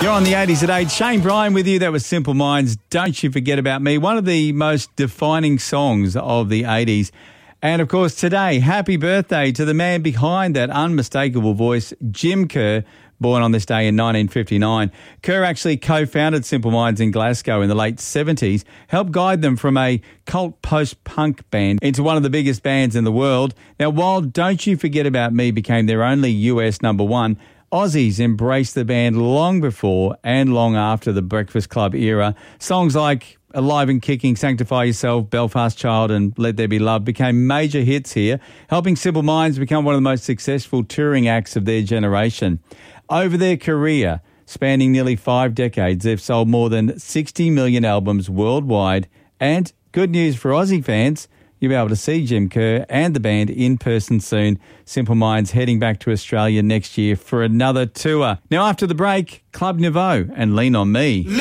You're on the 80s at 8. Shane Bryan with you. That was Simple Minds. Don't You Forget About Me. One of the most defining songs of the 80s. And, of course, today, happy birthday to the man behind that unmistakable voice, Jim Kerr, born on this day in 1959. Kerr actually co-founded Simple Minds in Glasgow in the late 70s, helped guide them from a cult post-punk band into one of the biggest bands in the world. Now, while Don't You Forget About Me became their only US number one, Aussies embraced the band long before and long after the Breakfast Club era. Songs like Alive and Kicking, Sanctify Yourself, Belfast Child and Let There Be Love became major hits here, helping Simple Minds become one of the most successful touring acts of their generation. Over their career, spanning nearly 5 decades, they've sold more than 60 million albums worldwide. And good news for Aussie fans, you'll be able to see Jim Kerr and the band in person soon. Simple Minds heading back to Australia next year for another tour. Now, after the break, Club Nouveau and Lean On Me.